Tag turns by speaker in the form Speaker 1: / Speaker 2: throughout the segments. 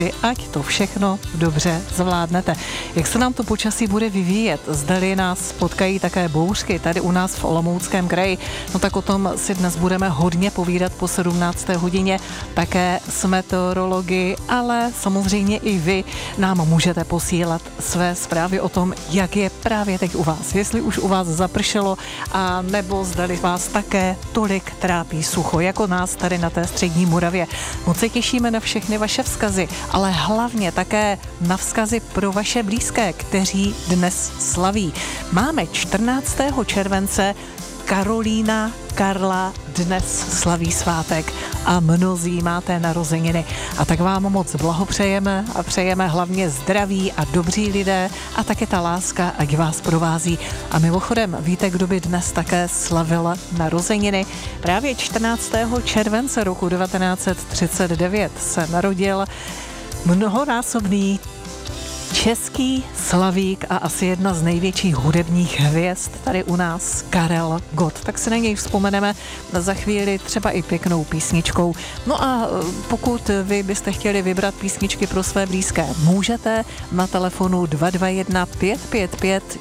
Speaker 1: ať to všechno dobře zvládnete. Jak se nám to počasí bude vyvíjet? Zdali nás potkají také bouřky tady u nás v Olomouckém kraji? No tak o tom si dnes budeme hodně povídat po 17. hodině také s meteorology, ale samozřejmě i vy nám můžete posílat své zprávy o tom, jak je právě teď u vás. Jestli už u vás zapršelo, a nebo zdali vás také tolik trápí sucho, jako nás tady na té střední Moravě. Moc se těšíme na všechny vaše vzkazy, ale hlavně také na vzkazy pro vaše blízké, kteří dnes slaví. Máme 14. července, Karolína, Karla dnes slaví svátek a mnozí máte narozeniny. A tak vám moc blahopřejeme a přejeme hlavně zdraví a dobří lidé a také ta láska, ať vás provází. A mimochodem, víte, kdo by dnes také slavil narozeniny? Právě 14. července roku 1939 se narodil mnohonásobný český slavík a asi jedna z největších hudebních hvězd tady u nás, Karel Gott. Tak si na něj vzpomeneme za chvíli třeba i pěknou písničkou. No a pokud vy byste chtěli vybrat písničky pro své blízké, můžete na telefonu 221 555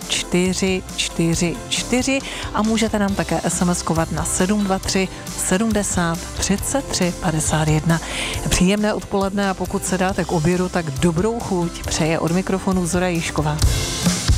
Speaker 1: 444 a můžete nám také SMS-kovat na 723 70 33 51. Příjemné odpoledne a pokud se dáte k obědu, tak dobrou chuť přeje od mikrofonu Zora Jišková.